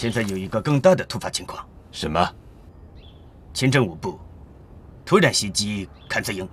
现在有一个更大的突发情况。 什么？ 清政五部突然袭击勘测营，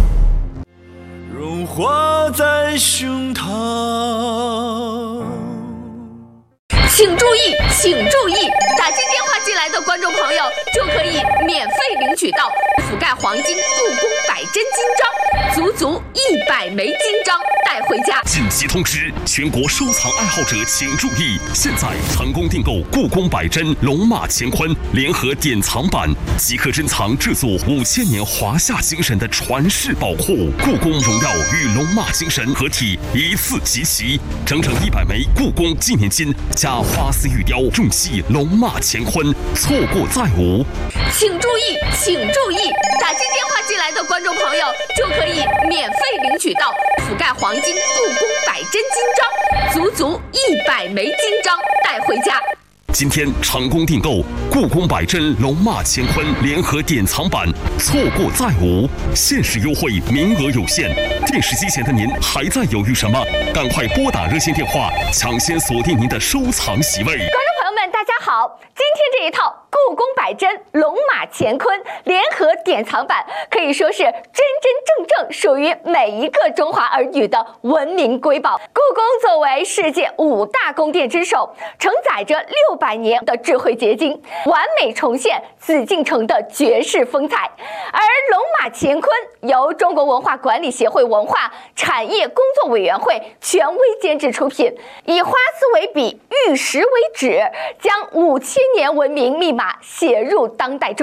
融化在胸膛。 请注意，请注意！打进电话进来的观众朋友就可以免费领取到覆盖黄金故宫100针金章，足足100枚金章带回家。 紧急通知，全国收藏爱好者请注意！现在成功订购故宫100针龙马乾坤联合典藏版，即可珍藏这座5000年华夏精神的传世宝库——故宫荣耀与龙马精神合体，一次集齐，整整100枚故宫纪念金加花丝玉雕重系龙马乾坤，错过再无。 请注意，请注意！打进电话进来的观众朋友就可以免费领取到覆盖黄金故宫100针金章，足足100枚金章带回家。 今天成功订购故宫100针龙马乾坤联合典藏版，错过再无，限时优惠，名额有限。电视机前的您还在犹豫什么？赶快拨打热线电话，抢先锁定您的收藏席位。 观众朋友们，大家好！今天这一套故宫100针龙马乾坤联合典藏版，可以说是真真正正属于每一个中华儿女的文明瑰宝。故宫作为世界5大宫殿之首，承载着600年的智慧结晶，完美重现紫禁城的绝世风采。而龙马乾坤由中国文化管理协会文化产业工作委员会权威监制出品，以花丝为笔，玉石为纸，将5000年文明密码写入当代中。